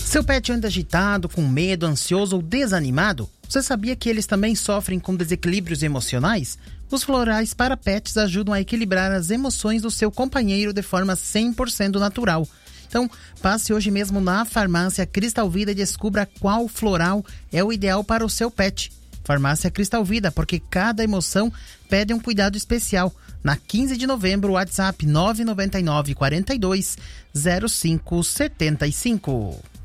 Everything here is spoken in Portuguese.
Seu pet anda agitado, com medo, ansioso ou desanimado? Você sabia que eles também sofrem com desequilíbrios emocionais? Os florais para pets ajudam a equilibrar as emoções do seu companheiro de forma 100% natural. Então, passe hoje mesmo na farmácia Cristal Vida e descubra qual floral é o ideal para o seu pet. Farmácia Cristal Vida, porque cada emoção pede um cuidado especial. Na 15 de novembro, WhatsApp 999 42 0575.